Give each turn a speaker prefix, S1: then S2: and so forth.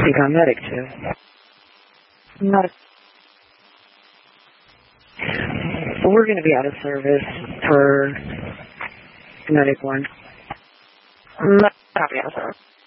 S1: You got medic too.
S2: Not.
S1: We're going to be out of service for medic 1.
S2: Not copy out of service.